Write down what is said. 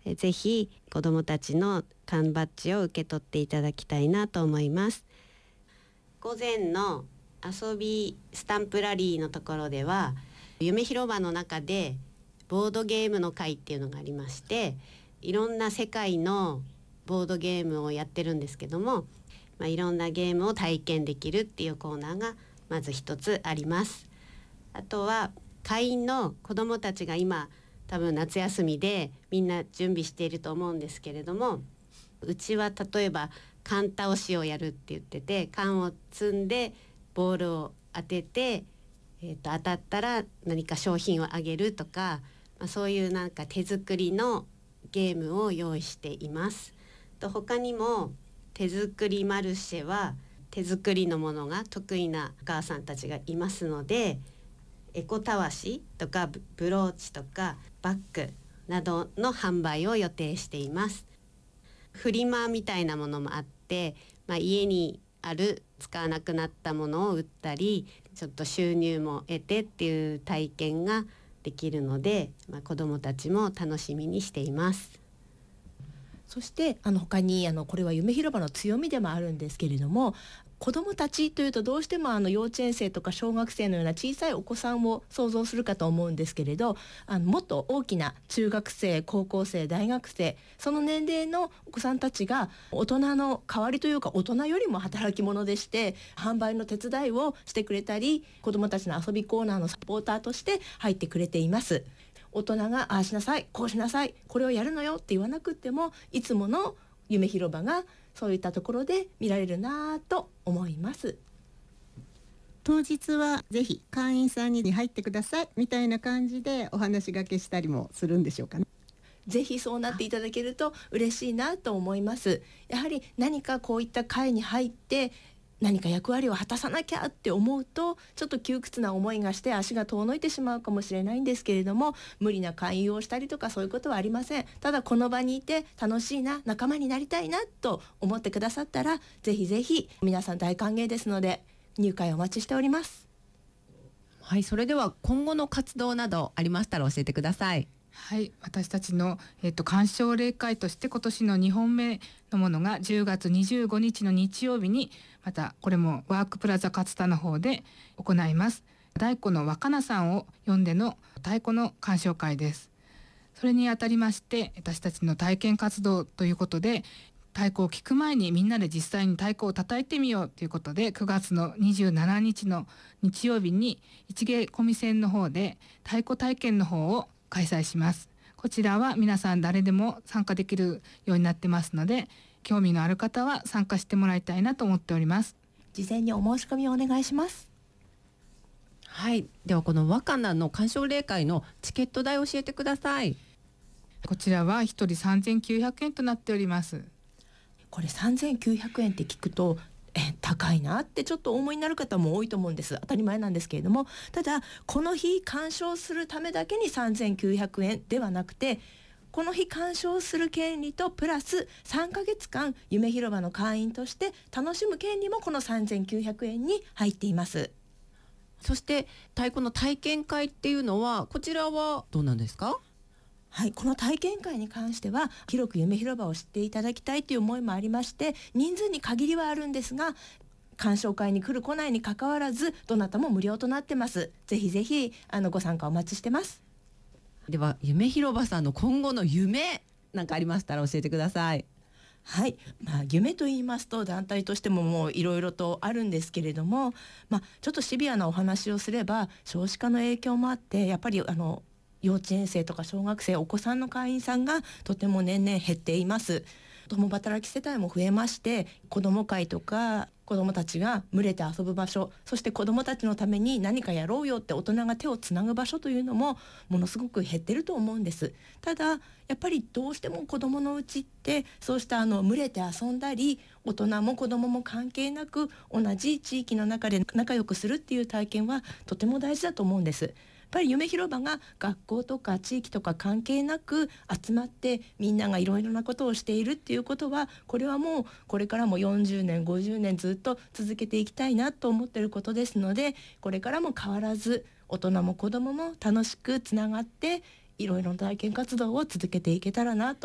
ぜひ子どもたちの缶バッジを受け取っていただきたいなと思います。午前の遊びスタンプラリーのところでは、夢広場の中でボードゲームの会っていうのがありまして、いろんな世界のボードゲームをやってるんですけども、いろんなゲームを体験できるっていうコーナーがまず一つあります。あとは会員の子どもたちが今多分夏休みでみんな準備していると思うんですけれども、うちは例えば缶倒しをやるって言ってて、缶を積んでボールを当てて、当たったら何か商品をあげるとか、そういうなんか手作りのゲームを用意しています。と他にも手作りマルシェは手作りのものが得意なお母さんたちがいますので、エコたわしとかブローチとかバッグなどの販売を予定しています。フリマみたいなものもあって、家にある使わなくなったものを売ったり、ちょっと収入も得てっていう体験ができるので、子どもたちも楽しみにしています。 そして他にこれは夢広場の強みでもあるんですけれども、子どもたちというとどうしても幼稚園生とか小学生のような小さいお子さんを想像するかと思うんですけれど、もっと大きな中学生、高校生、大学生、その年齢のお子さんたちが大人の代わりというか、大人よりも働き者でして販売の手伝いをしてくれたり、子どもたちの遊びコーナーのサポーターとして入ってくれています。大人がああしなさい、こうしなさい、これをやるのよって言わなくっても、いつもの夢広場がそういったところで見られるなと思います。 当日はぜひ会員さんに入ってくださいみたいな感じでお話しがけしたりもするんでしょうかね。 ぜひそうなっていただけると嬉しいなと思います。やはり何かこういった会に入って何か役割を果たさなきゃって思うと、ちょっと窮屈な思いがして足が遠のいてしまうかもしれないんですけれども、無理な勧誘をしたりとかそういうことはありません。ただこの場にいて楽しいな、仲間になりたいなと思ってくださったら、ぜひぜひ皆さん大歓迎ですので入会お待ちしております。 はい、それでは今後の活動などありましたら教えてください。 はい、私たちの、鑑賞例会として今年の2本目のものが10月25日の日曜日に、またこれもワークプラザ勝田の方で行います。太鼓の若菜さんを呼んでの太鼓の鑑賞会です。それにあたりまして私たちの体験活動ということで、太鼓を聞く前にみんなで実際に太鼓を叩いてみようということで、9月の27日の日曜日に一芸込線の方で太鼓体験の方を開催します。こちらは皆さん誰でも参加できるようになってますので、興味のある方は参加してもらいたいなと思っております。 事前にお申し込みをお願いします。 はい、ではこの若菜の鑑賞例会のチケット代を教えてください。 こちらは1人3900円となっております。 これ3900円って聞くと高いなってちょっとお思いになる方も多いと思うんです。当たり前なんですけれども、ただこの日鑑賞するためだけに3900円ではなくて、この日鑑賞する権利とプラス3ヶ月間夢広場の会員として楽しむ権利もこの3900円に入っています。 そして太鼓の体験会っていうのはこちらはどうなんですか？ はい、この体験会に関しては広く夢広場を知っていただきたいという思いもありまして、人数に限りはあるんですが、鑑賞会に来る来ないに関わらずどなたも無料となってます。ぜひぜひご参加お待ちしてます。 では夢広場さんの今後の夢なんかありましたら教えてください。 はい、夢と言いますと団体としてももういろいろとあるんですけれども、ちょっとシビアなお話をすれば少子化の影響もあって、やっぱり幼稚園生とか小学生お子さんの会員さんがとても年々減っています。共働き世帯も増えまして、子ども会とか子どもたちが群れて遊ぶ場所、そして子どもたちのために何かやろうよって大人が手をつなぐ場所というのもものすごく減ってると思うんです。ただやっぱりどうしても子どものうちってそうした群れて遊んだり、大人も子どもも関係なく同じ地域の中で仲良くするっていう体験はとても大事だと思うんです。やっぱり夢広場が学校とか地域とか関係なく集まってみんながいろいろなことをしているっていうことは、これはもうこれからも40年50年ずっと続けていきたいなと思っていることですので、これからも変わらず大人も子どもも楽しくつながっていろいろな体験活動を続けていけたらなと